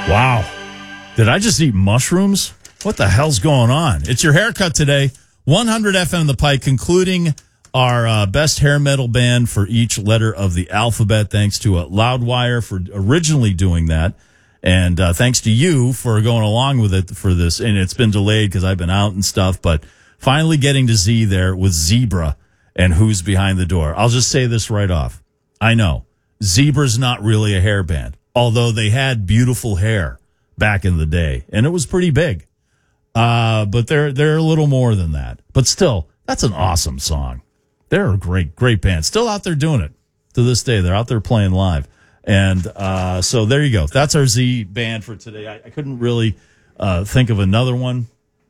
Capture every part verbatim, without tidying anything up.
Wow. Did I just eat mushrooms? What the hell's going on? It's your haircut today. one hundred F M The Pike, concluding our uh, best hair metal band for each letter of the alphabet. Thanks to uh, Loudwire for originally doing that. And uh, thanks to you for going along with it for this. And it's been delayed because I've been out and stuff. But finally getting to Z there with Zebra and Who's Behind the Door. I'll just say this right off. I know. Zebra's not really a hair band, although they had beautiful hair back in the day. And it was pretty big. Uh, but they're they're a little more than that. But still, that's an awesome song. They're a great, great band. Still out there doing it to this day. They're out there playing live. And uh, so there you go. That's our Z band for today. I, I couldn't really uh, think of another one.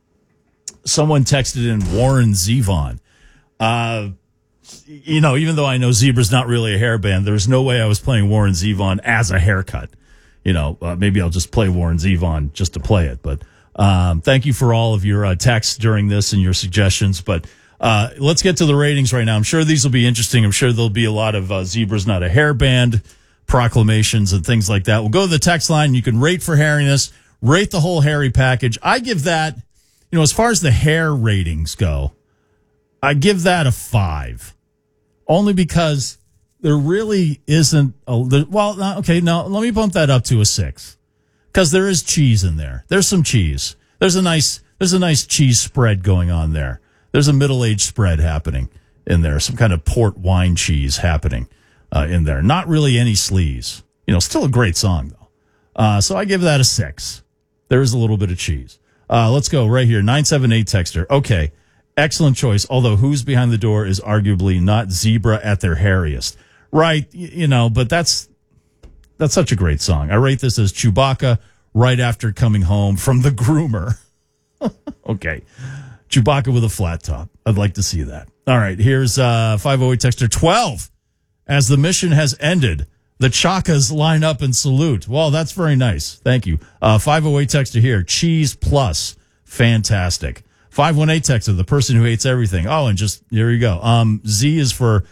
Someone texted in Warren Zevon. Uh, you know, even though I know Zebra's not really a hair band, there's no way I was playing Warren Zevon as a haircut. You know, uh, maybe I'll just play Warren Zevon just to play it. But um, thank you for all of your uh, texts during this and your suggestions. But uh, let's get to the ratings right now. I'm sure these will be interesting. I'm sure there'll be a lot of uh, Zebra's not a hair band proclamations and things like that. We'll go to the text line. You can rate for hairiness, rate the whole hairy package. I give that, you know, as far as the hair ratings go, I give that a five. Only because there really isn't a, there, well, okay, now let me bump that up to a six. Because there is cheese in there. There's some cheese. There's a nice, there's a nice cheese spread going on there. There's a middle-aged spread happening in there. Some kind of port wine cheese happening uh, in there. Not really any sleaze. You know, still a great song, though. Uh, so I give that a six. There is a little bit of cheese. Uh, let's go right here. nine seven eight texter. Okay. Excellent choice. Although Who's Behind the Door is arguably not Zebra at their hairiest. Right. You know, but that's, that's such a great song. I rate this as Chewbacca right after coming home from the groomer. Okay. Chewbacca with a flat top. I'd like to see that. All right. Here's uh, five oh eight texter twelve. As the mission has ended, the Chakas line up and salute. Well, that's very nice. Thank you. Uh, five oh eight texter here. Cheese plus. Fantastic. five one eight texter. The person who hates everything. Oh, and just, here you go. Um, Z is for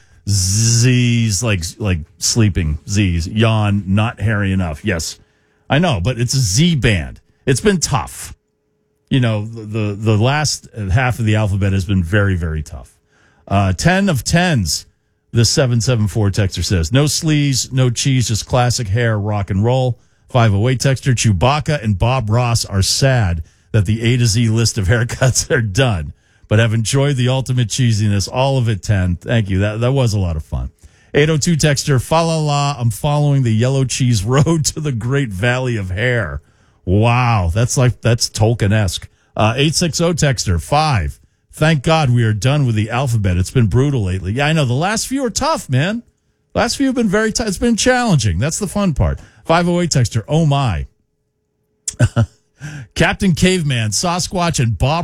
Z's, like like sleeping. Z's. Yawn, not hairy enough. Yes, I know, but it's a Z band. It's been tough. You know, the the, the last half of the alphabet has been very, very tough. Uh, ten of tens, the seven seven four texter says. No sleaze, no cheese, just classic hair, rock and roll. five oh eight texter. Chewbacca and Bob Ross are sad that the A to Z list of haircuts are done, but have enjoyed the ultimate cheesiness. All of it ten. Thank you. That that was a lot of fun. eight oh two texter, fa la la, I'm following the yellow cheese road to the great valley of hair. Wow, that's like, that's Tolkien-esque. Uh, eight sixty texter, five. Thank God we are done with the alphabet. It's been brutal lately. Yeah, I know. The last few are tough, man. Last few have been very tough. It's been challenging. That's the fun part. five oh eight texter, oh my. Captain Caveman, Sasquatch, and Bob